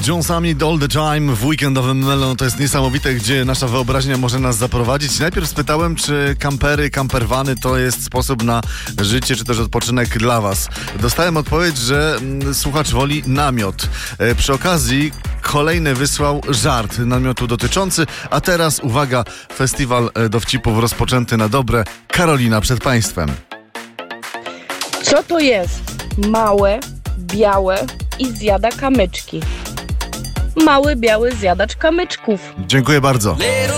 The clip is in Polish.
Jonesami All the Time w weekendowym melon. To jest niesamowite, gdzie nasza wyobraźnia może nas zaprowadzić. Najpierw spytałem, czy kampery, campervany to jest sposób na życie, czy też odpoczynek dla was. Dostałem odpowiedź, że słuchacz woli namiot. Przy okazji kolejny wysłał żart namiotu dotyczący, a teraz uwaga, festiwal dowcipów rozpoczęty na dobre. Karolina przed państwem. Co to jest? Małe, białe i zjada kamyczki. Mały, biały zjadacz kamyczków. Dziękuję bardzo.